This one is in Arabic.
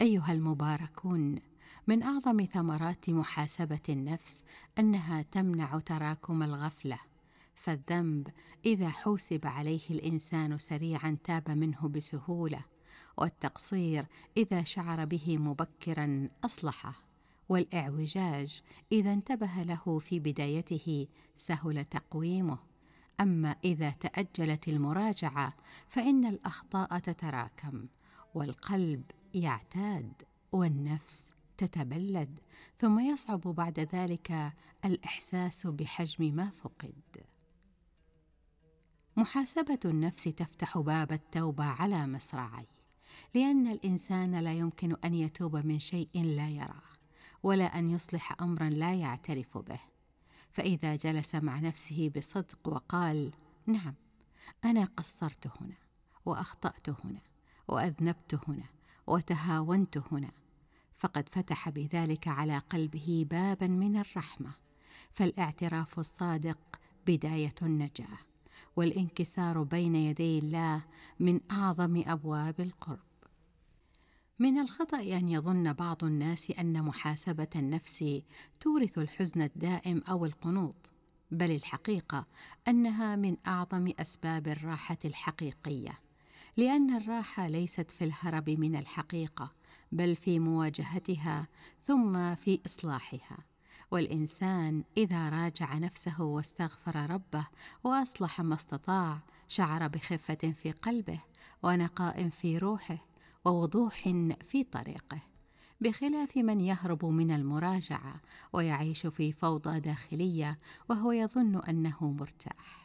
أيها المباركون، من أعظم ثمرات محاسبة النفس أنها تمنع تراكم الغفلة، فالذنب إذا حوسب عليه الإنسان سريعا تاب منه بسهولة، والتقصير إذا شعر به مبكرا أصلحه، والإعوجاج إذا انتبه له في بدايته سهل تقويمه. أما إذا تأجلت المراجعة فإن الأخطاء تتراكم، والقلب يعتاد، والنفس تتبلد، ثم يصعب بعد ذلك الإحساس بحجم ما فقد. محاسبة النفس تفتح باب التوبة على مصراعيه، لأن الإنسان لا يمكن أن يتوب من شيء لا يراه، ولا أن يصلح أمرا لا يعترف به. فإذا جلس مع نفسه بصدق وقال: نعم، أنا قصرت هنا، وأخطأت هنا، وأذنبت هنا، وتهاونت هنا، فقد فتح بذلك على قلبه بابا من الرحمة. فالاعتراف الصادق بداية النجاة، والانكسار بين يدي الله من أعظم أبواب القرب. من الخطأ أن يظن بعض الناس أن محاسبة النفس تورث الحزن الدائم أو القنوط، بل الحقيقة أنها من أعظم أسباب الراحة الحقيقية، لأن الراحة ليست في الهرب من الحقيقة، بل في مواجهتها ثم في إصلاحها. والإنسان إذا راجع نفسه واستغفر ربه وأصلح ما استطاع، شعر بخفة في قلبه، ونقاء في روحه، ووضوح في طريقه، بخلاف من يهرب من المراجعة ويعيش في فوضى داخلية وهو يظن أنه مرتاح.